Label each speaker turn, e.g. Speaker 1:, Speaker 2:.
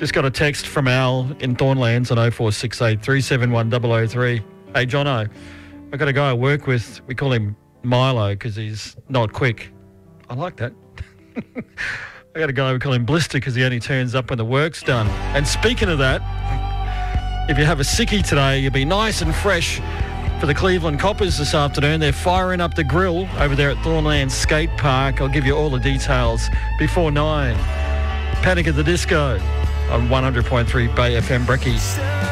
Speaker 1: Just got a text from Al in Thornlands on 0468 371 003. Hey, Jono, I got a guy I work with. We call him Milo because he's not quick. I like that. I got a guy we call him Blister because he only turns up when the work's done. And speaking of that, if you have a sickie today, you'll be nice and fresh for the Cleveland Coppers this afternoon. They're firing up the grill over there at Thornlands Skate Park. I'll give you all the details before 9. Panic at the Disco on 100.3 Bay FM Brekkie.